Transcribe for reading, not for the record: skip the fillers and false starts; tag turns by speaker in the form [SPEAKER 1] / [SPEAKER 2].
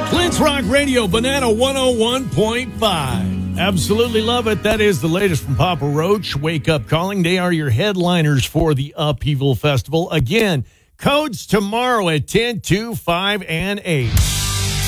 [SPEAKER 1] Clint's Rock Radio, Banana 101.5. Absolutely love it. That is the latest from Papa Roach, Wake Up Calling. They are your headliners for the Upheaval Festival. Again, codes tomorrow at 10, 2, 5, and 8.